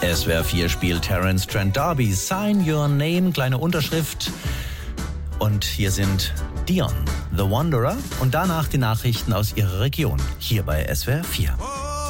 SWR 4 spielt Terence Trent D'Arby, Sign Your Name, kleine Unterschrift. Und hier sind Dion, The Wanderer und danach die Nachrichten aus ihrer Region, hier bei SWR 4.